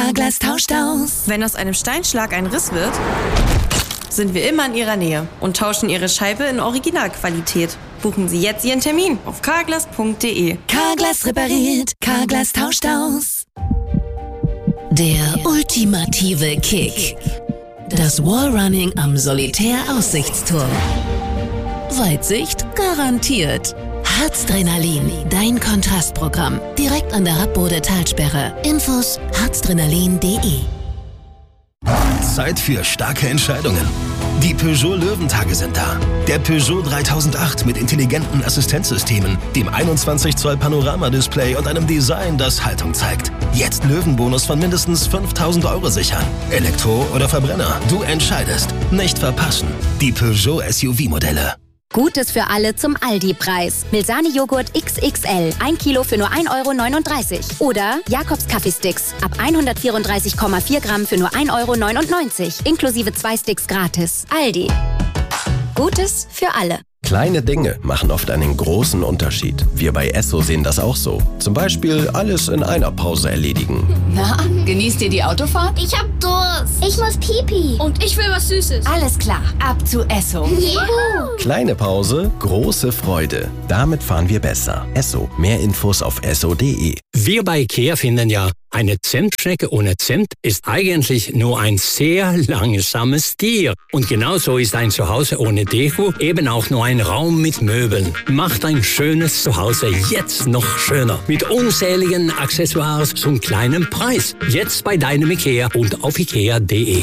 Carglass tauscht aus. Wenn aus einem Steinschlag ein Riss wird, sind wir immer in Ihrer Nähe und tauschen Ihre Scheibe in Originalqualität. Buchen Sie jetzt Ihren Termin auf carglass.de. Carglass repariert, Carglass tauscht aus. Der ultimative Kick. Das Wallrunning am Solitär-Aussichtsturm. Weitsicht garantiert. Harzdrenalin, dein Kontrastprogramm. Direkt an der Rappbode-Talsperre. Infos harzdrenalin.de. Zeit für starke Entscheidungen. Die Peugeot Löwentage sind da. Der Peugeot 3008 mit intelligenten Assistenzsystemen, dem 21 Zoll Panoramadisplay und einem Design, das Haltung zeigt. Jetzt Löwenbonus von mindestens 5.000 € sichern. Elektro oder Verbrenner, du entscheidest. Nicht verpassen. Die Peugeot SUV-Modelle. Gutes für alle zum Aldi-Preis. Milsani-Joghurt XXL, 1 Kilo für nur 1,39 €. Oder Jakobs Kaffeesticks, ab 134,4 Gramm für nur 1,99 €. Inklusive 2 Sticks gratis. Aldi. Gutes für alle. Kleine Dinge machen oft einen großen Unterschied. Wir bei Esso sehen das auch so. Zum Beispiel alles in einer Pause erledigen. Na, genießt ihr die Autofahrt? Ich hab Durst. Ich muss Pipi. Und ich will was Süßes. Alles klar, ab zu Esso. Juhu. Kleine Pause, große Freude. Damit fahren wir besser. Esso. Mehr Infos auf esso.de. Wir bei IKEA finden ja, eine Zimtschnecke ohne Zimt ist eigentlich nur ein sehr langsames Tier. Und genauso ist ein Zuhause ohne Deko eben auch nur ein Raum mit Möbeln. Macht ein schönes Zuhause jetzt noch schöner. Mit unzähligen Accessoires zum kleinen Preis. Jetzt bei deinem IKEA und auf ikea.de.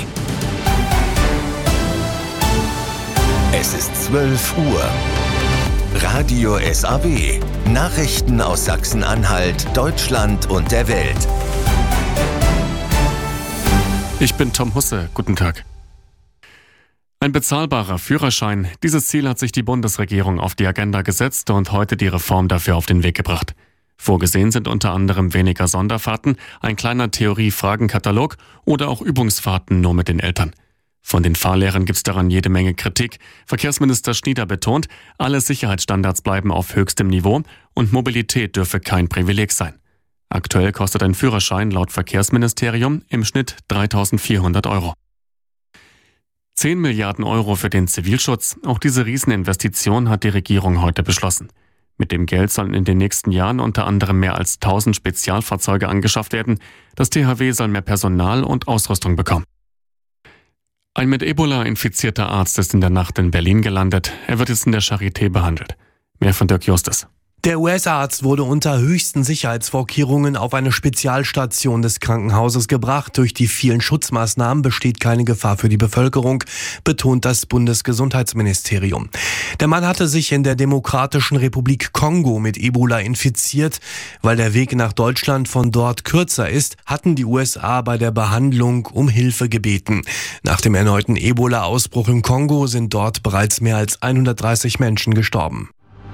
Es ist 12 Uhr. Radio SAW. Nachrichten aus Sachsen-Anhalt, Deutschland und der Welt. Ich bin Tom Husse. Guten Tag. Ein bezahlbarer Führerschein. Dieses Ziel hat sich die Bundesregierung auf die Agenda gesetzt und heute die Reform dafür auf den Weg gebracht. Vorgesehen sind unter anderem weniger Sonderfahrten, ein kleiner Theorie-Fragenkatalog oder auch Übungsfahrten nur mit den Eltern. Von den Fahrlehrern gibt es daran jede Menge Kritik. Verkehrsminister Schnieder betont, alle Sicherheitsstandards bleiben auf höchstem Niveau und Mobilität dürfe kein Privileg sein. Aktuell kostet ein Führerschein laut Verkehrsministerium im Schnitt 3.400 €. 10 Milliarden € für den Zivilschutz. Auch diese Rieseninvestition hat die Regierung heute beschlossen. Mit dem Geld sollen in den nächsten Jahren unter anderem mehr als 1.000 Spezialfahrzeuge angeschafft werden. Das THW soll mehr Personal und Ausrüstung bekommen. Ein mit Ebola infizierter Arzt ist in der Nacht in Berlin gelandet. Er wird jetzt in der Charité behandelt. Mehr von Dirk Justus. Der US-Arzt wurde unter höchsten Sicherheitsvorkehrungen auf eine Spezialstation des Krankenhauses gebracht. Durch die vielen Schutzmaßnahmen besteht keine Gefahr für die Bevölkerung, betont das Bundesgesundheitsministerium. Der Mann hatte sich in der Demokratischen Republik Kongo mit Ebola infiziert. Weil der Weg nach Deutschland von dort kürzer ist, hatten die USA bei der Behandlung um Hilfe gebeten. Nach dem erneuten Ebola-Ausbruch im Kongo sind dort bereits mehr als 130 Menschen gestorben.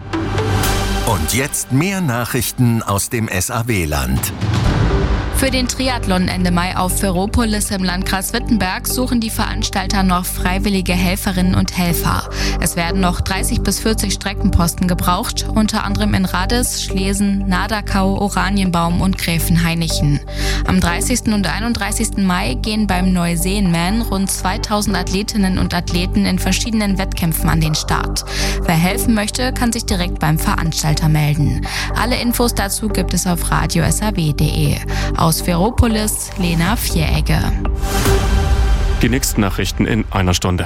Und jetzt mehr Nachrichten aus dem SAW-Land. Für den Triathlon Ende Mai auf Ferropolis im Landkreis Wittenberg suchen die Veranstalter noch freiwillige Helferinnen und Helfer. Es werden noch 30 bis 40 Streckenposten gebraucht, unter anderem in Radis, Schlesen, Nadakau, Oranienbaum und Gräfenhainichen. Am 30. und 31. Mai gehen beim Neuseenman rund 2000 Athletinnen und Athleten in verschiedenen Wettkämpfen an den Start. Wer helfen möchte, kann sich direkt beim Veranstalter melden. Alle Infos dazu gibt es auf radiosaw.de. Aus Ferropolis, Lena Vieregge. Die nächsten Nachrichten in einer Stunde.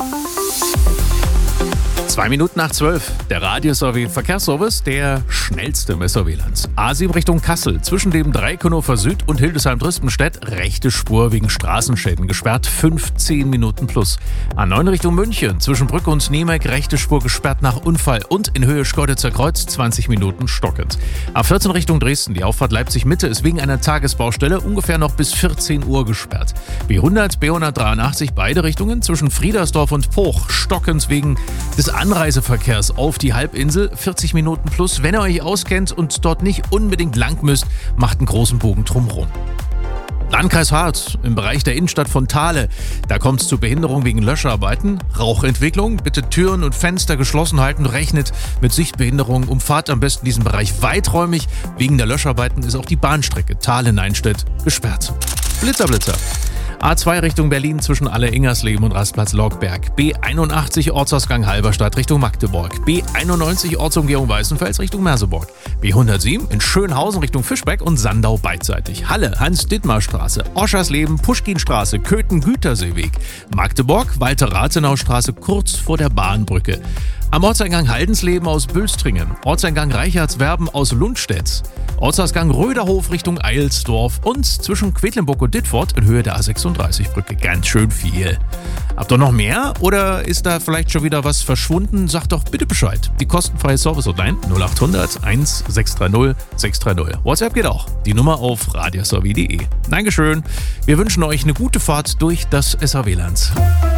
2 Minuten nach 12. Der Radio-SAW-Verkehrsservice, der schnellste im SAW-Land. A7 Richtung Kassel, zwischen dem Dreikönofer Süd und Hildesheim-Drispenstedt, rechte Spur wegen Straßenschäden gesperrt, 15 Minuten plus. A9 Richtung München, zwischen Brücke und Niemek, rechte Spur gesperrt nach Unfall und in Höhe Schkeuditzer Kreuz, 20 Minuten stockend. A14 Richtung Dresden, die Auffahrt Leipzig-Mitte ist wegen einer Tagesbaustelle ungefähr noch bis 14 Uhr gesperrt. B100, B183, beide Richtungen, zwischen Friedersdorf und Poch, stockend wegen des Anreiseverkehrs auf die Halbinsel, 40 Minuten plus. Wenn ihr euch auskennt und dort nicht unbedingt lang müsst, macht einen großen Bogen drumherum. Landkreis Harz, im Bereich der Innenstadt von Thale. Da kommt es zu Behinderung wegen Löscharbeiten. Rauchentwicklung, bitte Türen und Fenster geschlossen halten, rechnet mit Sichtbehinderung. Umfahrt am besten diesen Bereich weiträumig. Wegen der Löscharbeiten ist auch die Bahnstrecke Thale-Neinstedt gesperrt. Blitzer. A2 Richtung Berlin zwischen Alle-Ingersleben und Rastplatz Lockberg. B81 Ortsausgang Halberstadt Richtung Magdeburg. B91 Ortsumgehung Weißenfels Richtung Merseburg. B107 in Schönhausen Richtung Fischbeck und Sandau beidseitig. Halle, Hans-Dittmar-Straße, Oschersleben, Puschkinstraße, Köthen-Güterseeweg. Magdeburg, Walter-Rathenau-Straße kurz vor der Bahnbrücke. Am Ortseingang Haldensleben aus Bülstringen, Ortseingang Reichertswerben aus Lundstedt, Ortsausgang Röderhof Richtung Eilsdorf und zwischen Quedlinburg und Dittfurt in Höhe der A36-Brücke. Ganz schön viel. Habt ihr noch mehr oder ist da vielleicht schon wieder was verschwunden? Sagt doch bitte Bescheid. Die kostenfreie Service-Hotline 0800 1630 630. WhatsApp geht auch. Die Nummer auf radiosavi.de. Dankeschön. Wir wünschen euch eine gute Fahrt durch das SAW-Land.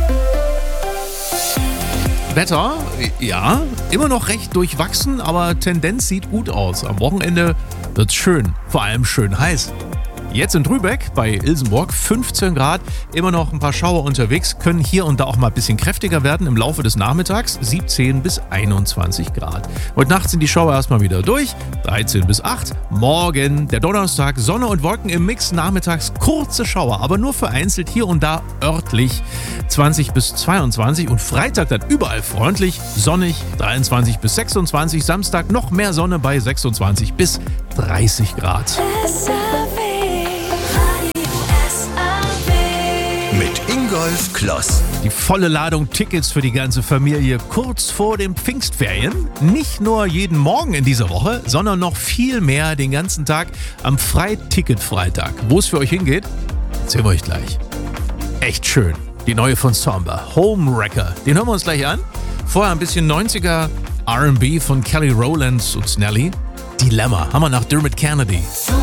Wetter, ja, immer noch recht durchwachsen, aber Tendenz sieht gut aus. Am Wochenende wird's schön, vor allem schön heiß. Jetzt in Drübeck bei Ilsenburg 15 Grad, immer noch ein paar Schauer unterwegs, können hier und da auch mal ein bisschen kräftiger werden im Laufe des Nachmittags, 17 bis 21 Grad. Heute Nacht sind die Schauer erstmal wieder durch, 13 bis 8. Morgen, der Donnerstag, Sonne und Wolken im Mix, nachmittags kurze Schauer, aber nur vereinzelt hier und da örtlich, 20 bis 22 und Freitag dann überall freundlich, sonnig, 23 bis 26, Samstag noch mehr Sonne bei 26 bis 30 Grad. Mit Ingolf Kloss. Die volle Ladung Tickets für die ganze Familie kurz vor den Pfingstferien. Nicht nur jeden Morgen in dieser Woche, sondern noch viel mehr den ganzen Tag am Freiticket-Freitag. Wo es für euch hingeht, erzählen wir euch gleich. Echt schön. Die neue von Samba, Homewrecker. Den hören wir uns gleich an. Vorher ein bisschen 90er R&B von Kelly Rowland und Snelly. Dilemma haben wir nach Dermot Kennedy.